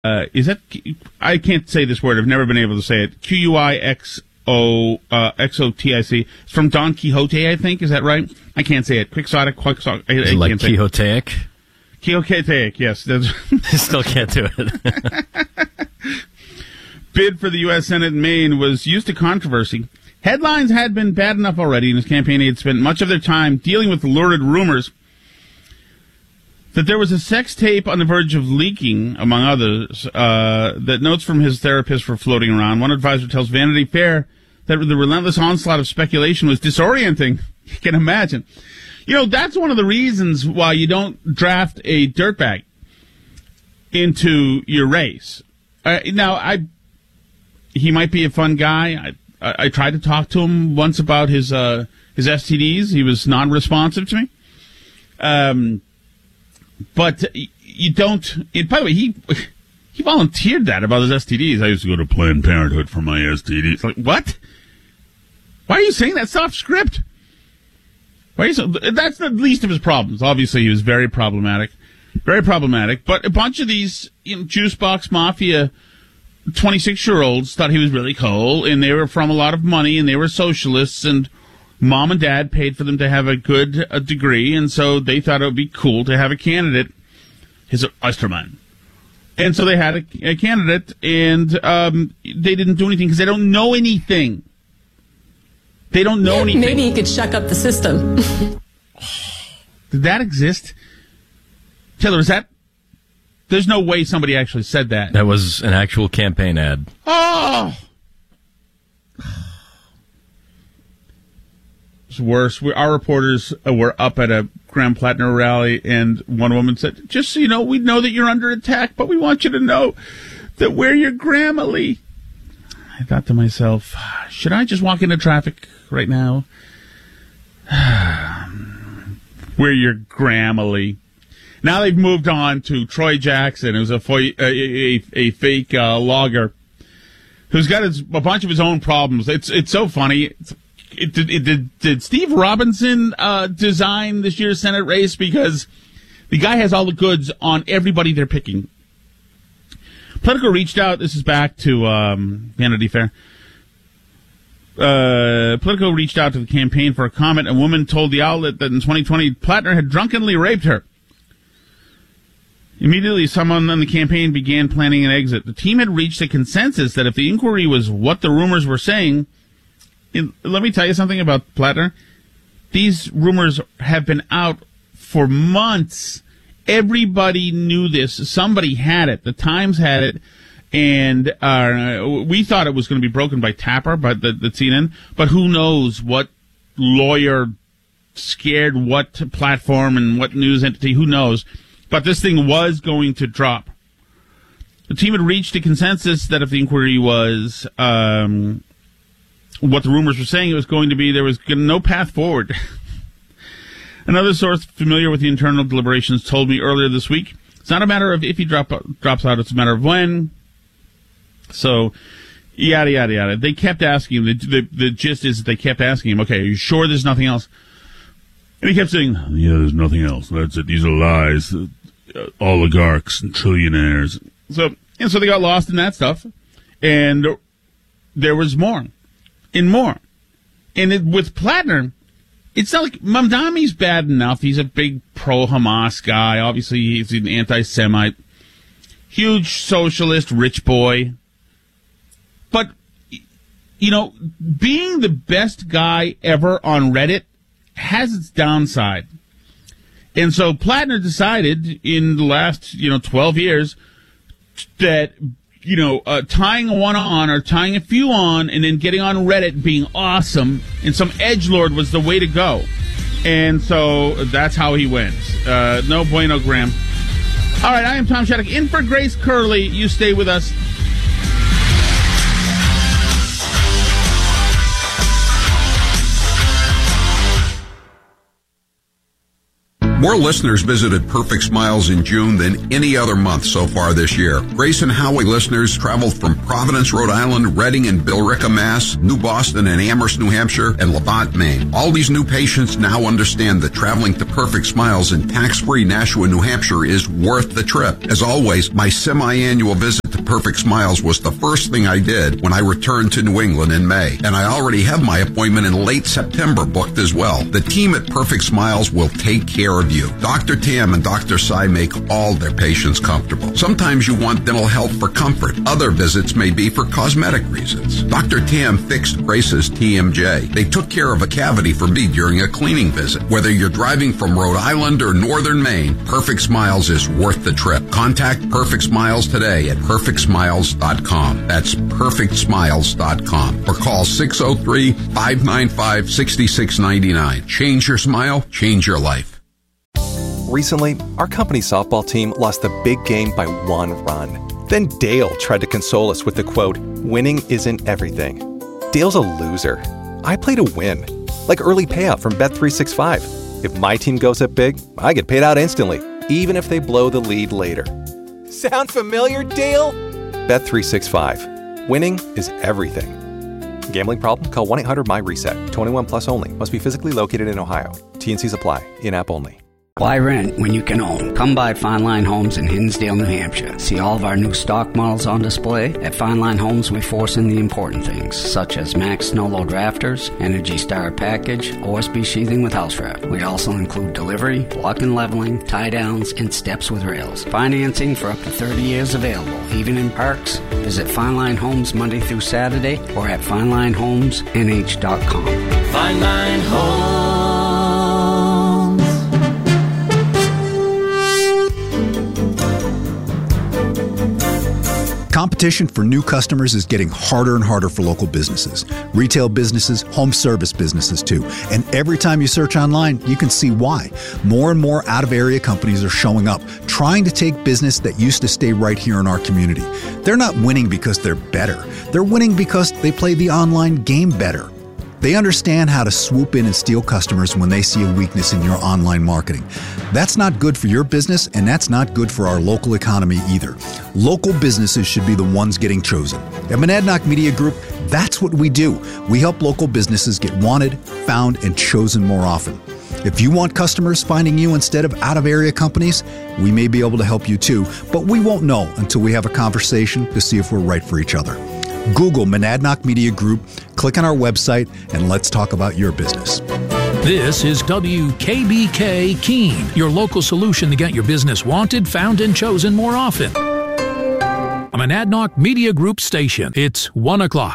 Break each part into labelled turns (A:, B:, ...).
A: is that, I can't say this word, I've never been able to say it, Quixotic. It's from Don Quixote, I think, is that right? I can't say it. Quixotic.
B: Is it like Quixotic?
A: Quixotic, yes.
B: I still can't do it.
A: Bid for the U.S. Senate in Maine was used to controversy. Headlines had been bad enough already in his campaign. He had spent much of their time dealing with the lurid rumors that there was a sex tape on the verge of leaking, among others, that notes from his therapist were floating around. One advisor tells Vanity Fair that the relentless onslaught of speculation was disorienting. You can imagine. You know, that's one of the reasons why you don't draft a dirtbag into your race. He might be a fun guy. I tried to talk to him once about his STDs. He was non-responsive to me. But you don't. By the way, he volunteered that about his STDs. I used to go to Planned Parenthood for my STDs. Like, what? Why are you saying that? Soft script. Why are you that's the least of his problems. Obviously, he was very problematic. Very problematic. But a bunch of these juice box mafia 26-year-olds thought he was really cool, and they were from a lot of money, and they were socialists, and Mom and Dad paid for them to have a good degree, and so they thought it would be cool to have a candidate, his Oysterman. And so they had a candidate, and they didn't do anything because they don't know anything. They don't know anything.
C: Maybe he could shuck up the system.
A: Did that exist? Taylor, is that... There's no way somebody actually said that.
B: That was an actual campaign ad.
A: Oh! It's worse. Our reporters were up at a Graham Plattner rally, and one woman said, just so you know, we know that you're under attack, but we want you to know that we're your Grammarly. I thought to myself, should I just walk into traffic right now? We're your Grammarly. Now they've moved on to Troy Jackson, who's a fake logger who's got a bunch of his own problems. It's so funny. Did Steve Robinson design this year's Senate race? Because the guy has all the goods on everybody they're picking. Politico reached out. This is back to Vanity Fair. Politico reached out to the campaign for a comment. A woman told the outlet that in 2020, Plattner had drunkenly raped her. Immediately, someone on the campaign began planning an exit. The team had reached a consensus that if the inquiry was what the rumors were saying, let me tell you something about Plattner. These rumors have been out for months. Everybody knew this. Somebody had it. The Times had it. And we thought it was going to be broken by Tapper, by the CNN. But who knows what lawyer scared what platform and what news entity. Who knows? But this thing was going to drop. The team had reached a consensus that if the inquiry was what the rumors were saying it was going to be, there was no path forward. Another source familiar with the internal deliberations told me earlier this week, it's not a matter of if he drops out, it's a matter of when. So, yada, yada, yada. They kept asking him, the gist is that they kept asking him, okay, are you sure there's nothing else? And he kept saying, yeah, there's nothing else. That's it. These are lies. Oligarchs and trillionaires. So they got lost in that stuff. And there was more. And more. And with Plattner, it's not like Mamdani's bad enough. He's a big pro-Hamas guy. Obviously, he's an anti-Semite. Huge socialist, rich boy. But, being the best guy ever on Reddit has its downside. And so Plattner decided in the last, 12 years that, tying one on or tying a few on and then getting on Reddit being awesome and some edgelord was the way to go. And so that's how he went. No bueno, Graham. All right, I am Tom Shattuck in for Grace Curley. You stay with us.
D: More listeners visited Perfect Smiles in June than any other month so far this year. Grace and Howie listeners traveled from Providence, Rhode Island, Reading and Billerica, Mass., New Boston and Amherst, New Hampshire, and Levant, Maine. All these new patients now understand that traveling to Perfect Smiles in tax-free Nashua, New Hampshire is worth the trip. As always, my semi-annual visit to Perfect Smiles was the first thing I did when I returned to New England in May. And I already have my appointment in late September booked as well. The team at Perfect Smiles will take care of you. Dr. Tam and Dr. Sai make all their patients comfortable. Sometimes you want dental health for comfort. Other visits may be for cosmetic reasons. Dr. Tam fixed Grace's TMJ. They took care of a cavity for me during a cleaning visit. Whether you're driving from Rhode Island or Northern Maine, Perfect Smiles is worth the trip. Contact Perfect Smiles today at perfectsmiles.com. That's perfectsmiles.com. Or call 603-595-6699. Change your smile, change your life.
E: Recently, our company softball team lost the big game by 1 run. Then Dale tried to console us with the quote, "Winning isn't everything." Dale's a loser. I play to win. Like early payout from Bet365. If my team goes up big, I get paid out instantly, even if they blow the lead later. Sound familiar, Dale? Bet365. Winning is everything. Gambling problem? Call 1-800-MY-RESET. 21 plus only. Must be physically located in Ohio. T&Cs apply. In-app only.
F: Why rent when you can own? Come by Fine Line Homes in Hinsdale, New Hampshire. See all of our new stock models on display. At Fine Line Homes, we force in the important things, such as Max Snow Load Rafters, Energy Star Package, OSB sheathing with house wrap. We also include delivery, block and leveling, tie downs, and steps with rails. Financing for up to 30 years available, even in parks. Visit Fine Line Homes Monday through Saturday or at FineLineHomesNH.com.
G: Fine Line Homes.
H: Competition for new customers is getting harder and harder for local businesses. Retail businesses, home service businesses too. And every time you search online, you can see why. More and more out-of-area companies are showing up, trying to take business that used to stay right here in our community. They're not winning because they're better. They're winning because they play the online game better. They understand how to swoop in and steal customers when they see a weakness in your online marketing. That's not good for your business, and that's not good for our local economy either. Local businesses should be the ones getting chosen. At Monadnock Media Group, that's what we do. We help local businesses get wanted, found, and chosen more often. If you want customers finding you instead of out-of-area companies, we may be able to help you too, but we won't know until we have a conversation to see if we're right for each other. Google Monadnock Media Group, click on our website, and let's talk about your business.
I: This is WKBK Keene, your local solution to get your business wanted, found, and chosen more often. A Monadnock Media Group station. It's 1 o'clock.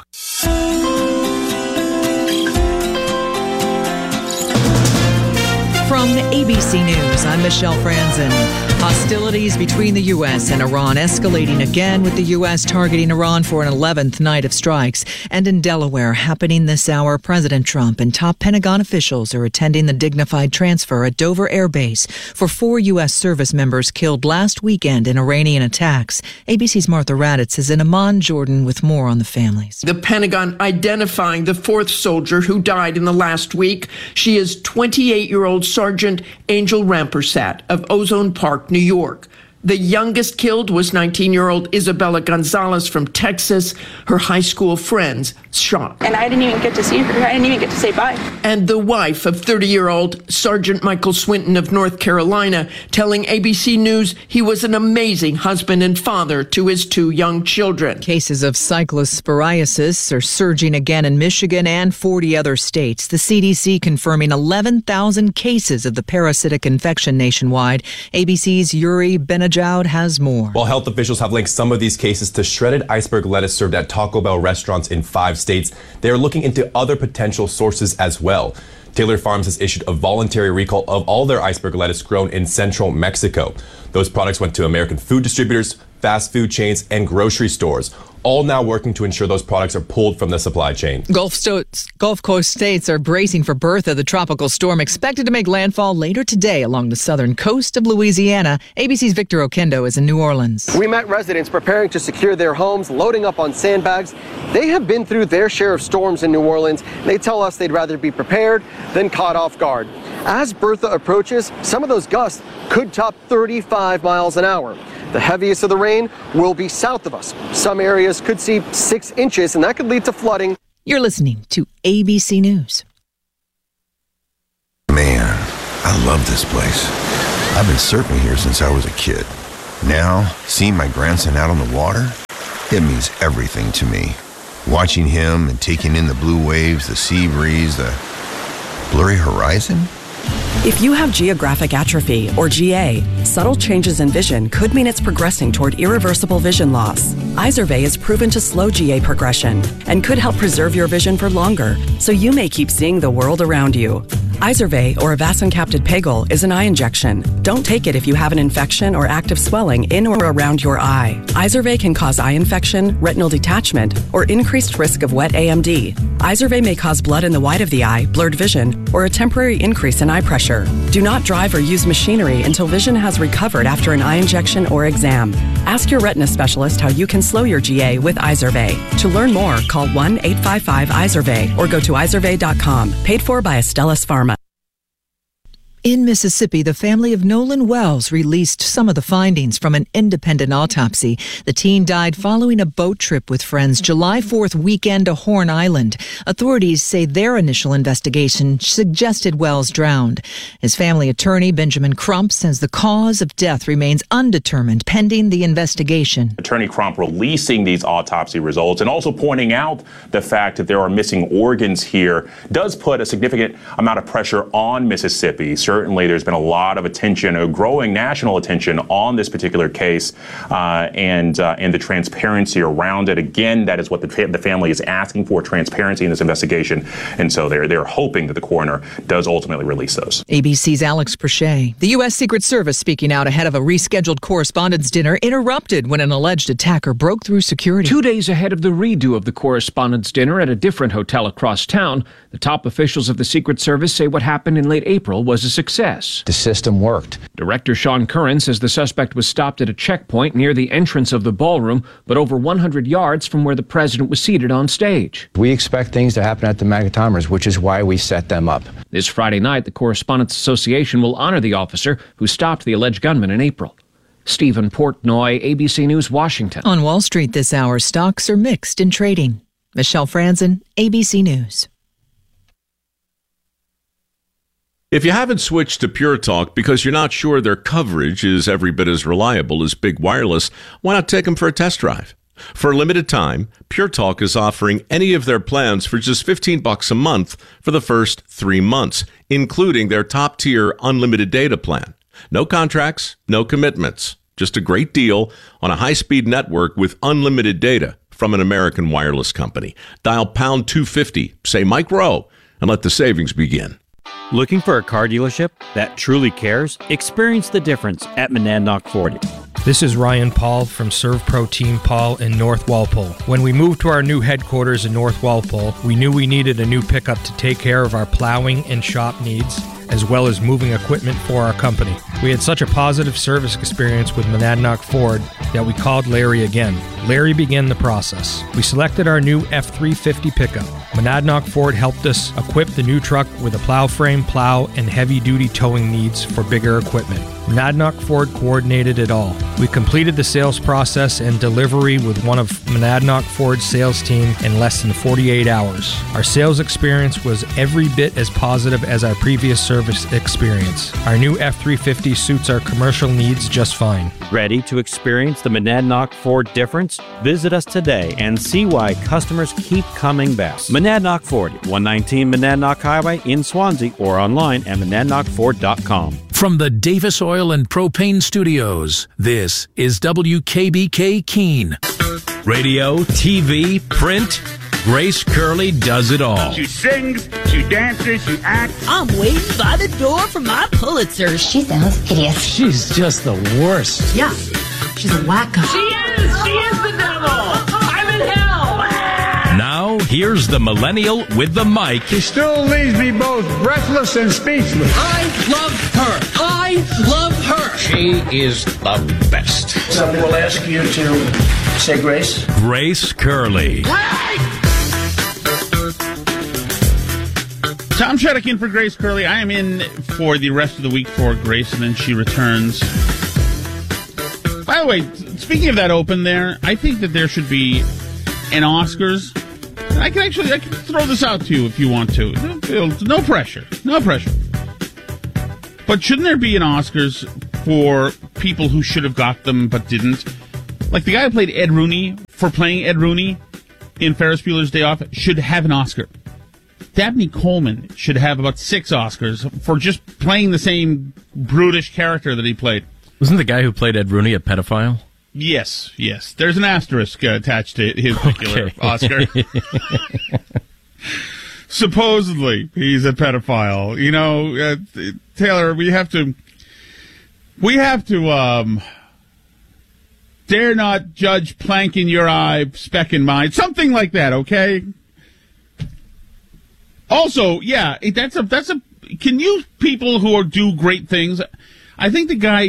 J: From ABC News, I'm Michelle Franzen. Hostilities between the U.S. and Iran escalating again, with the U.S. targeting Iran for an 11th night of strikes. And in Delaware, happening this hour, President Trump and top Pentagon officials are attending the dignified transfer at Dover Air Base for 4 U.S. service members killed last weekend in Iranian attacks. ABC's Martha Raddatz is in Amman, Jordan, with more on the families.
K: The Pentagon identifying the 4th soldier who died in the last week. She is 28-year-old Sergeant Angel Rampersad of Ozone Park, New York. The youngest killed was 19-year-old Isabella Gonzalez from Texas. Her high school friends shot.
L: And I didn't even get to see her. I didn't even get to say bye.
K: And the wife of 30-year-old Sergeant Michael Swinton of North Carolina telling ABC News he was an amazing husband and father to his 2 young children.
J: Cases of cyclosporiasis are surging again in Michigan and 40 other states. The CDC confirming 11,000 cases of the parasitic infection nationwide. ABC's Yuri Benajoud has more.
M: While health officials have linked some of these cases to shredded iceberg lettuce served at Taco Bell restaurants in 5 states, they are looking into other potential sources as well. Taylor Farms has issued a voluntary recall of all their iceberg lettuce grown in central Mexico. Those products went to American food distributors, fast food chains, and grocery stores, all now working to ensure those products are pulled from the supply chain.
J: Gulf Coast states are bracing for Bertha, the tropical storm expected to make landfall later today along the southern coast of Louisiana. ABC's Victor Oquendo is in New Orleans.
N: We met residents preparing to secure their homes, loading up on sandbags. They have been through their share of storms in New Orleans. They tell us they'd rather be prepared than caught off guard. As Bertha approaches, some of those gusts could top 35 miles an hour. The heaviest of the rain will be south of us. Some areas could see 6 inches, and that could lead to flooding.
J: You're listening to ABC News.
O: Man, I love this place. I've been surfing here since I was a kid. Now, seeing my grandson out on the water, it means everything to me. Watching him and taking in the blue waves, the sea breeze, the blurry horizon.
P: If you have geographic atrophy, or GA, subtle changes in vision could mean it's progressing toward irreversible vision loss. Izervay is proven to slow GA progression and could help preserve your vision for longer, so you may keep seeing the world around you. Izervay, or avacincaptad pegol, is an eye injection. Don't take it if you have an infection or active swelling in or around your eye. Izervay can cause eye infection, retinal detachment, or increased risk of wet AMD. Izervay may cause blood in the white of the eye, blurred vision, or a temporary increase in eye pressure. Do not drive or use machinery until vision has recovered after an eye injection or exam. Ask your retina specialist how you can slow your GA with Izervay. To learn more, call 1-855-IZERVAY or go to izervay.com. Paid for by Astellas Pharma.
J: In Mississippi, the family of Nolan Wells released some of the findings from an independent autopsy. The teen died following a boat trip with friends July 4th weekend to Horn Island. Authorities say their initial investigation suggested Wells drowned. His family attorney, Benjamin Crump, says the cause of death remains undetermined pending the investigation.
Q: Attorney Crump releasing these autopsy results and also pointing out the fact that there are missing organs here does put a significant amount of pressure on Mississippi. Certainly, there's been a lot of attention, a growing national attention on this particular case and the transparency around it. Again, that is what the family is asking for, transparency in this investigation. And so they're hoping that the coroner does ultimately release those.
J: ABC's Alex Perche. The U.S. Secret Service speaking out ahead of a rescheduled correspondence dinner interrupted when an alleged attacker broke through security.
R: 2 days ahead of the redo of the correspondence dinner at a different hotel across town, the top officials of the Secret Service say what happened in late April was a success.
S: The system worked.
R: Director Sean Curran says the suspect was stopped at a checkpoint near the entrance of the ballroom, but over 100 yards from where the president was seated on stage.
S: We expect things to happen at the Magatomers, which is why we set them up.
R: This Friday night, the Correspondents Association will honor the officer who stopped the alleged gunman in April. Stephen Portnoy, ABC News, Washington.
J: On Wall Street this hour, stocks are mixed in trading. Michelle Franzen, ABC News.
T: If you haven't switched to Pure Talk because you're not sure their coverage is every bit as reliable as Big Wireless, why not take them for a test drive? For a limited time, Pure Talk is offering any of their plans for just $15 a month for the first 3 months, including their top-tier unlimited data plan. No contracts, no commitments. Just a great deal on a high-speed network with unlimited data from an American wireless company. Dial pound 250, say Mike Rowe, and let the savings begin.
U: Looking for a car dealership that truly cares? Experience the difference at Monadnock Ford.
V: This is Ryan Paul from ServPro Team Paul in North Walpole. When we moved to our new headquarters in North Walpole, we knew we needed a new pickup to take care of our plowing and shop needs, as well as moving equipment for our company. We had such a positive service experience with Monadnock Ford that we called Larry again. Larry began the process. We selected our new F-350 pickup. Monadnock Ford helped us equip the new truck with a plow frame, plow, and heavy-duty towing needs for bigger equipment. Monadnock Ford coordinated it all. We completed the sales process and delivery with one of Monadnock Ford's sales team in less than 48 hours. Our sales experience was every bit as positive as our previous service experience. Our new F-350 suits our commercial needs just fine.
U: Ready to experience the Monadnock Ford difference? Visit us today and see why customers keep coming back. Monadnock Ford, 119 Monadnock Highway in Swansea, or online at monadnockford.com.
I: From the Davis Oil and Propane Studios, this is WKBK Keene. Radio, TV, print, Grace Curley does it all.
W: She sings, she dances, she acts.
X: I'm waiting by the door for my Pulitzer.
Y: She sounds hideous.
Z: She's just the worst.
X: Yeah.
J: She's a wacko.
G: She is the devil. I'm in hell.
I: Now, here's the millennial with the mic.
W: She still leaves me both breathless and speechless.
G: I love her. I love her. She is the best.
A: Somebody will ask you to say grace.
I: Grace Curley.
W: Tom Shattuck in for Grace Curley. I am in for the rest of the week for Grace, and then she returns. By the way, speaking of that open there, I think that there should be an Oscars. I can throw this out to you if you want to. No pressure. No pressure. But shouldn't there be an Oscars for people who should have got them but didn't? Like the guy who played Ed Rooney, for playing Ed Rooney in Ferris Bueller's Day Off, should have an Oscar. Dabney Coleman should have about 6 Oscars for just playing the same brutish character that he played.
B: Wasn't the guy who played Ed Rooney a pedophile?
W: Yes. There's an asterisk attached to his particular Oscar. Supposedly, he's a pedophile. You know, Taylor, we have to, dare not judge plank in your eye, speck in mine. Something like that, okay? Also, yeah, that's a, can you people who do great things, I think the guy,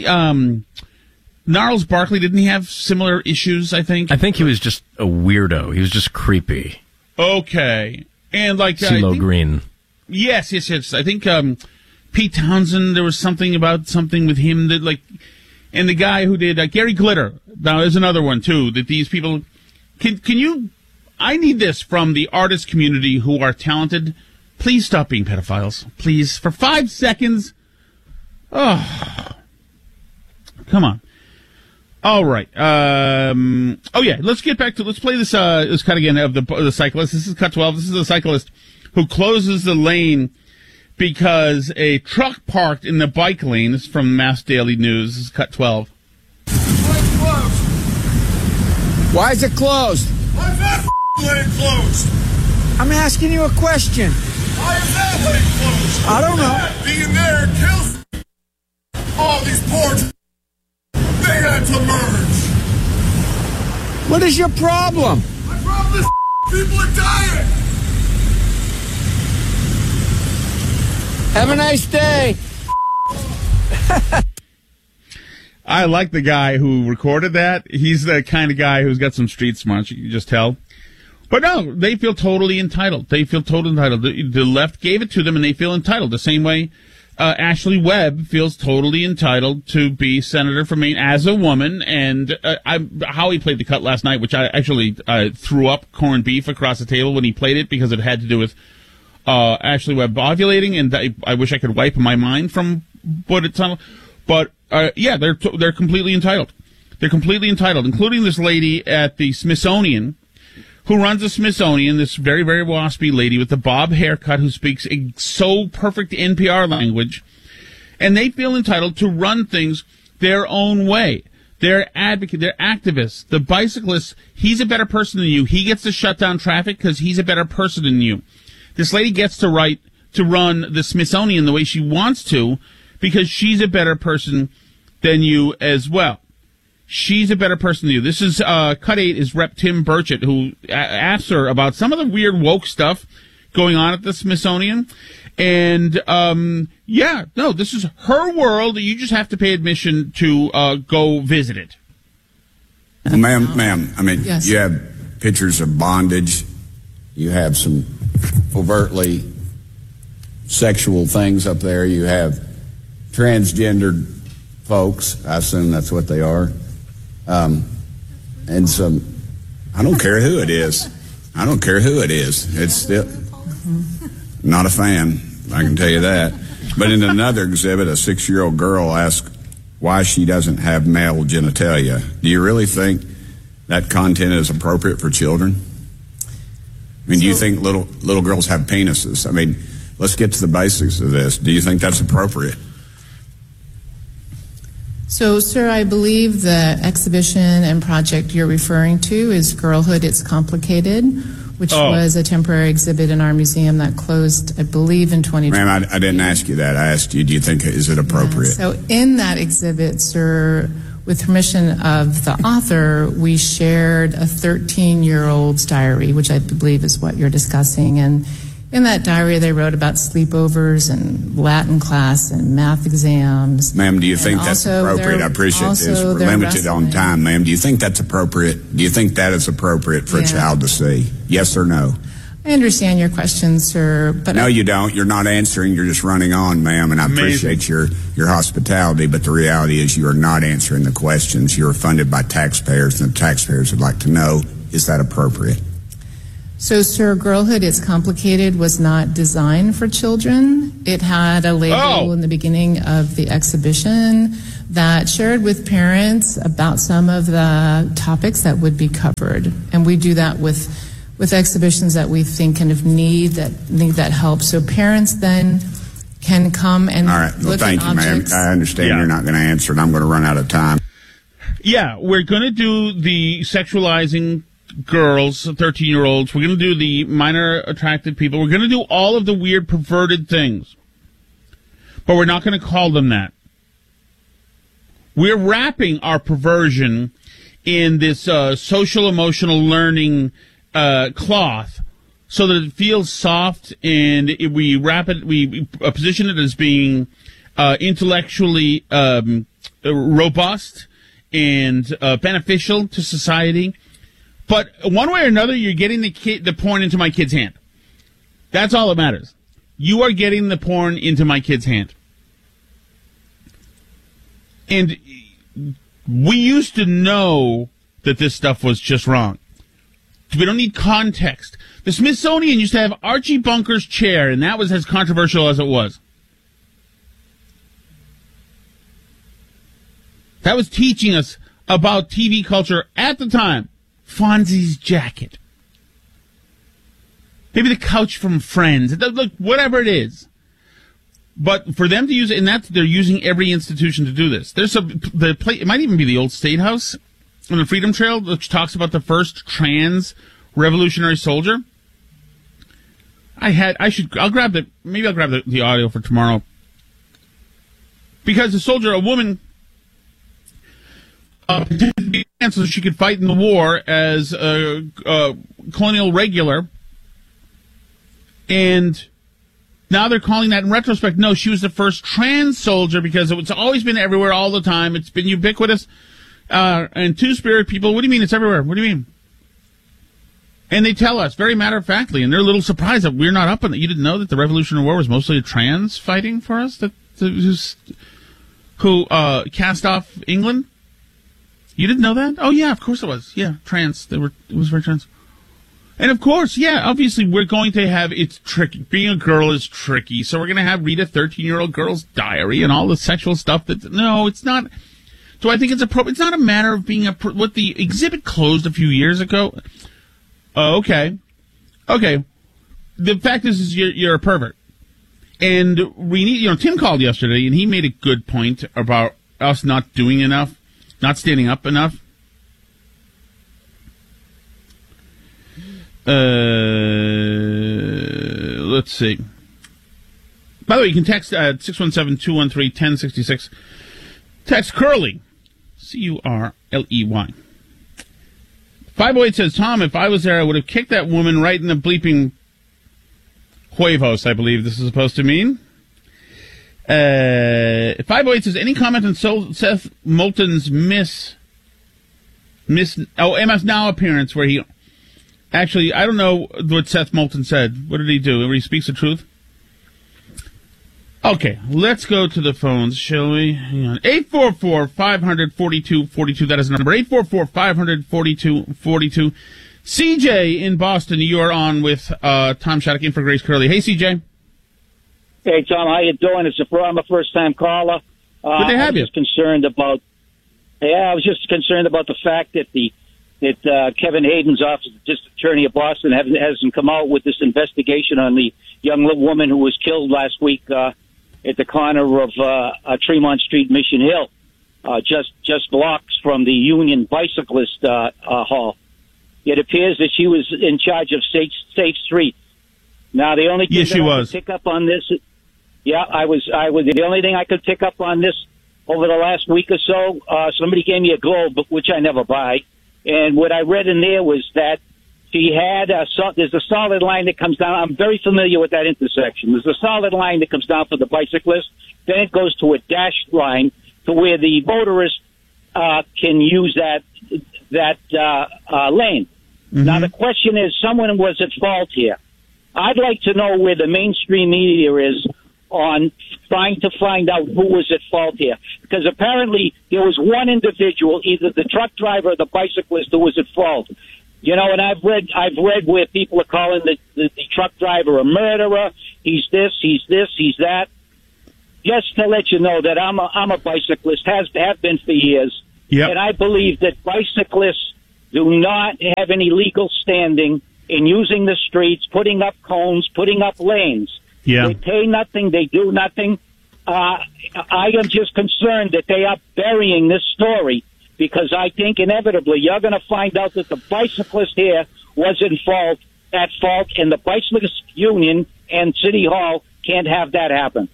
W: Gnarls Barkley, didn't he have similar issues, I think?
B: I think he was just a weirdo. He was just creepy.
W: Okay. And like...
B: CeeLo Green.
W: Yes. I think Pete Townsend, there was something with him that like... And the guy who did... Gary Glitter. Now, there's another one, too, that these people... Can you... I need this from the artist community who are talented. Please stop being pedophiles. Please. For 5 seconds. Oh. Come on. All right. Let's get back to... Let's play this cut again of the cyclist. This is cut 12. This is a cyclist who closes the lane because a truck parked in the bike lane. This is from Mass Daily News. This is cut 12.
A: Why is it closed?
C: Why is that lane closed?
A: I'm asking you a question.
C: Why is that lane closed?
A: I don't know.
C: Being there kills all these poor. They had to merge.
A: What is your problem?
C: My problem is people are dying.
A: Have a nice day.
W: I like the guy who recorded that. He's the kind of guy who's got some street smarts, you can just tell. But no, they feel totally entitled. The left gave it to them, and they feel entitled. The same way Ashley Webb feels totally entitled to be senator from Maine as a woman. And Howie played the cut last night, which I actually threw up corned beef across the table when he played it because it had to do with Ashley Webb ovulating, and I wish I could wipe my mind from what it's on. But they're completely entitled. They're completely entitled, including this lady at the Smithsonian, who runs the Smithsonian, this very, very waspy lady with the bob haircut who speaks so perfect NPR language, and they feel entitled to run things their own way. They're advocates, they're activists. The bicyclist, he's a better person than you. He gets to shut down traffic because he's a better person than you. This lady gets to run the Smithsonian the way she wants to because she's a better person than you as well. She's a better person than you. This is, Cut 8 is Rep. Tim Burchett, who asked her about some of the weird woke stuff going on at the Smithsonian. And, this is her world. You just have to pay admission to go visit it.
X: Well, ma'am, I mean,
Y: yes.
X: You have pictures of bondage. You have some overtly sexual things up there. You have transgendered folks. I assume that's what they are. And some, I don't care who it is. It's still not a fan, I can tell you that. But in another exhibit, a 6-year-old girl asked why she doesn't have male genitalia. Do you really think that content is appropriate for children? I mean, do you think little girls have penises? I mean, let's get to the basics of this. Do you think that's appropriate?
Y: So, sir, I believe the exhibition and project you're referring to is Girlhood, It's Complicated, which was a temporary exhibit in our museum that closed, I believe, in 2020.
X: Ma'am, I didn't ask you that. I asked you, do you think, is it appropriate?
Y: So in that exhibit, sir, with permission of the author, we shared a 13-year-old's diary, which I believe is what you're discussing. And in that diary, they wrote about sleepovers and Latin class and math exams.
X: Ma'am, do you think that's appropriate? I appreciate this. We're limited on time, ma'am. Do you think that's appropriate? Do you think that is appropriate for a child to see? Yes or no?
Y: I understand your question, sir, but
X: no, you don't. You're not answering. You're just running on, ma'am, and I appreciate your hospitality, but the reality is you are not answering the questions. You are funded by taxpayers, and the taxpayers would like to know, is that appropriate?
Y: So, sir, Girlhood, It's Complicated was not designed for children. It had a label in the beginning of the exhibition that shared with parents about some of the topics that would be covered. And we do that with exhibitions that we think kind of need that help. So parents then can come and
X: all right. Well,
Y: look
X: thank
Y: at
X: you, ma'am.
Y: objects.
X: I understand you're not going to answer it. I'm going to run out of time.
W: Yeah, we're going to do the sexualizing girls, 13-year-olds. We're going to do the minor attracted people. We're going to do all of the weird perverted things. But we're not going to call them that. We're wrapping our perversion in this social emotional learning cloth so that it feels soft, and we wrap it, we position it as being intellectually robust and beneficial to society. But one way or another, you're getting the porn into my kid's hand. That's all that matters. You are getting the porn into my kid's hand. And we used to know that this stuff was just wrong. We don't need context. The Smithsonian used to have Archie Bunker's chair, and that was as controversial as it was. That was teaching us about TV culture at the time. Fonzie's jacket. Maybe the couch from Friends. Look, whatever it is. But for them to use it, and they're using every institution to do this. It might even be the old State House on the Freedom Trail, which talks about the first trans revolutionary soldier. I'll grab the audio for tomorrow. Because the soldier, a woman, so she could fight in the war as a colonial regular. And now they're calling that in retrospect, no, she was the first trans soldier because it's always been everywhere all the time. It's been ubiquitous. And Two-Spirit people, what do you mean it's everywhere? What do you mean? And they tell us very matter-of-factly, and they're a little surprised that we're not up on it. You didn't know that the Revolutionary War was mostly trans fighting for us? Who cast off England? You didn't know that? Oh, yeah, of course it was. Yeah, trans. It was very trans. And of course, yeah, obviously we're going to have, it's tricky. Being a girl is tricky. So we're going to have read a 13-year-old girl's diary and all the sexual stuff no, it's not. Do I think it's appropriate? It's not a matter of being what the exhibit closed a few years ago. Okay. The fact is you're a pervert. And we need, Tim called yesterday and he made a good point about us not doing enough, not standing up enough. Let's see. By the way, you can text at 617-213-1066. Text Curly. Curley. 508 says, Tom, if I was there, I would have kicked that woman right in the bleeping huevos, I believe this is supposed to mean. 508 says, any comment on Seth Moulton's MS Now appearance where he... Actually, I don't know what Seth Moulton said. What did he do? Where he speaks the truth? Okay, let's go to the phones, shall we? Hang on. 844-500-4242. That is the number. 844-500-4242. CJ in Boston, you are on with Tom Shattuck in for Grace Curley. Hey, CJ.
D: Hey, Tom, how you doing? I'm a first-time caller.
W: Good to have you.
D: I was just concerned about the fact that Kevin Hayden's office, the district attorney of Boston, hasn't come out with this investigation on the young woman who was killed last week at the corner of Tremont Street, Mission Hill, just blocks from the Union Bicyclist Hall. It appears that she was in charge of Safe Street. Now, the only thing I could pick up on this, I was. The only thing I could pick up on this over the last week or so. Somebody gave me a Globe, which I never buy. And what I read in there was that she had there's a solid line that comes down. I'm very familiar with that intersection. There's a solid line that comes down for the bicyclist. Then it goes to a dashed line to where the motorist can use that lane. Mm-hmm. Now, the question is, someone was at fault here. I'd like to know where the mainstream media is on trying to find out who was at fault here. Because apparently there was one individual, either the truck driver or the bicyclist, who was at fault. You know, and I've read where people are calling the truck driver a murderer. He's this, he's that. Just to let you know that I'm a bicyclist, have been for years. Yep. And I believe that bicyclists do not have any legal standing in using the streets, putting up cones, putting up lanes. Yeah. They pay nothing. They do nothing. I am just concerned that they are burying this story, because I think inevitably you're going to find out that the bicyclist here was at fault, and the bicyclist union and City Hall can't have that happen.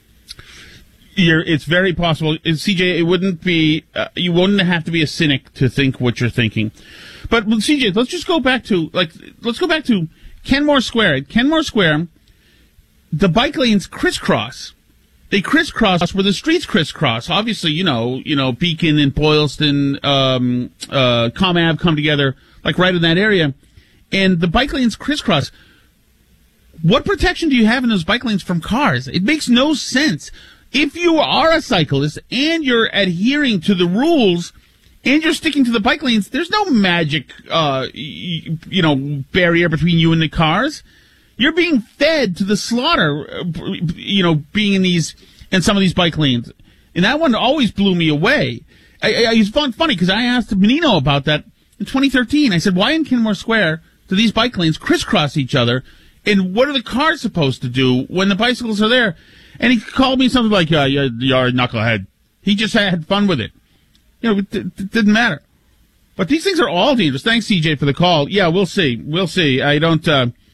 W: It's very possible, CJ. It wouldn't be you wouldn't have to be a cynic to think what you're thinking. But CJ, let's go back to Kenmore Square. At Kenmore Square, the bike lanes crisscross. They crisscross where the streets crisscross. Obviously, you know, Beacon and Boylston, Com Ave come together, like right in that area, and the bike lanes crisscross. What protection do you have in those bike lanes from cars? It makes no sense. If you are a cyclist and you're adhering to the rules and you're sticking to the bike lanes, there's no magic, barrier between you and the cars. You're being fed to the slaughter, being in some of these bike lanes. And that one always blew me away. It's funny because I asked Menino about that in 2013. I said, why in Kenmore Square do these bike lanes crisscross each other? And what are the cars supposed to do when the bicycles are there? And he called me something like, you're a knucklehead. He just had fun with it. It didn't matter. But these things are all dangerous. Thanks, CJ, for the call. Yeah, we'll see. I don't,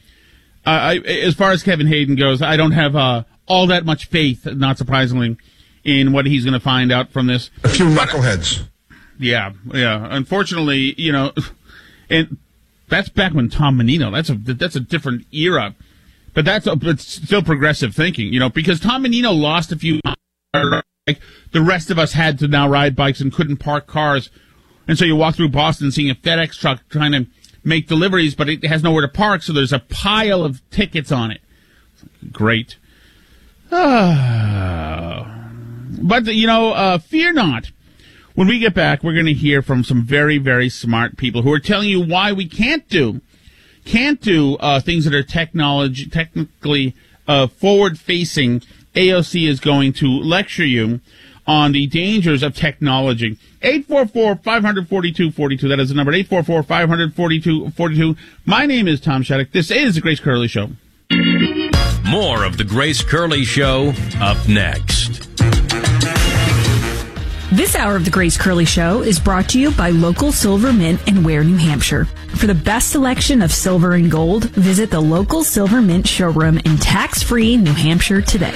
W: as far as Kevin Hayden goes, I don't have all that much faith, not surprisingly, in what he's going to find out from this.
E: A few knuckleheads.
W: Yeah. Unfortunately, and that's back when Tom Menino, that's a different era. But it's still progressive thinking, because Tom Menino lost a few. Like the rest of us had to now ride bikes and couldn't park cars. And so you walk through Boston seeing a FedEx truck trying to make deliveries, but it has nowhere to park, so there's a pile of tickets on it. Great. But, fear not. When we get back, we're going to hear from some very, very smart people who are telling you why we can't do things that are technically forward-facing. AOC is going to lecture you on the dangers of technology. 844-500-4242. That is the number, 844-500-4242. My name is Tom Shattuck. This is The Grace Curley Show.
B: More of The Grace Curley Show up next.
F: This hour of The Grace Curley Show is brought to you by Local Silver Mint in Ware, New Hampshire. For the best selection of silver and gold, visit the Local Silver Mint showroom in tax-free New Hampshire today.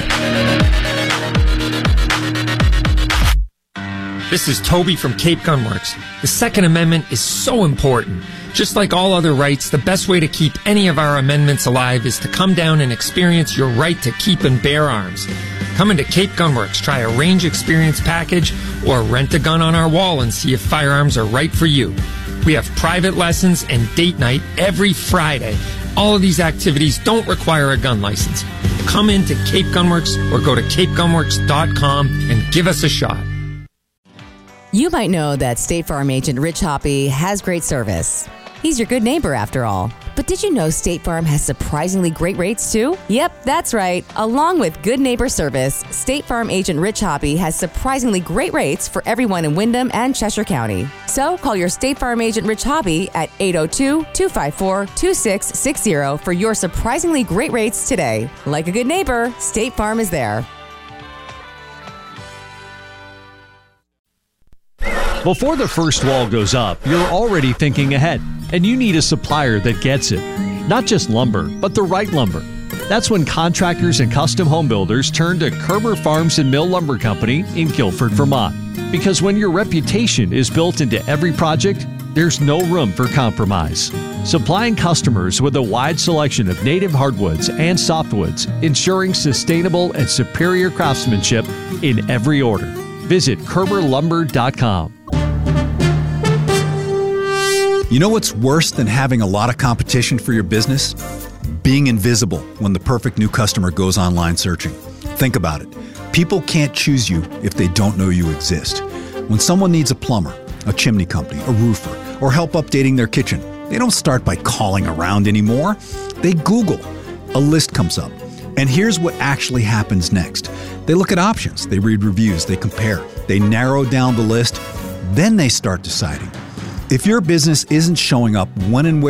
H: This is Toby from Cape Gunworks. The Second Amendment is so important. Just like all other rights, the best way to keep any of our amendments alive is to come down and experience your right to keep and bear arms. Come into Cape Gunworks, try a range experience package, or rent a gun on our wall and see if firearms are right for you. We have private lessons and date night every Friday. All of these activities don't require a gun license. Come into Cape Gunworks or go to capegunworks.com and give us a shot.
K: You might know that State Farm agent Rich Hoppy has great service. He's your good neighbor, after all. But did you know State Farm has surprisingly great rates, too? Yep, that's right. Along with good neighbor service, State Farm agent Rich Hoppy has surprisingly great rates for everyone in Windham and Cheshire County. So call your State Farm agent Rich Hoppy at 802-254-2660 for your surprisingly great rates today. Like a good neighbor, State Farm is there.
L: Before the first wall goes up, you're already thinking ahead, and you need a supplier that gets it. Not just lumber, but the right lumber. That's when contractors and custom home builders turn to Kerber Farms and Mill Lumber Company in Guilford, Vermont. Because when your reputation is built into every project, there's no room for compromise. Supplying customers with a wide selection of native hardwoods and softwoods, ensuring sustainable and superior craftsmanship in every order. Visit KerberLumber.com.
E: You know what's worse than having a lot of competition for your business? Being invisible when the perfect new customer goes online searching. Think about it. People can't choose you if they don't know you exist. When someone needs a plumber, a chimney company, a roofer, or help updating their kitchen, they don't start by calling around anymore. They Google. A list comes up. And here's what actually happens next. They look at options, they read reviews, they compare, they narrow down the list, then they start deciding. If your business isn't showing up when and where